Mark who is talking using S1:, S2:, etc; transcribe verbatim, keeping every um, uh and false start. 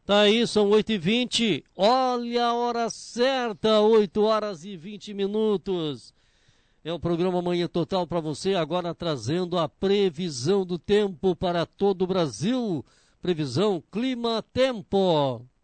S1: Tá aí, são oito e vinte. Olha a hora certa, oito horas e vinte minutos. É o programa Manhã Total para você, agora trazendo a previsão do tempo para todo o Brasil. Previsão Clima Tempo.